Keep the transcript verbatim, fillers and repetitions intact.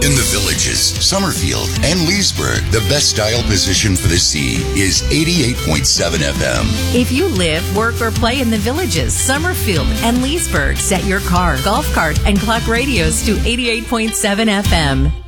In the Villages, Summerfield, and Leesburg, the best dial position for the sea is eighty-eight point seven F M. If you live, work, or play in the Villages, Summerfield, and Leesburg, set your car, golf cart, and clock radios to eighty-eight point seven F M.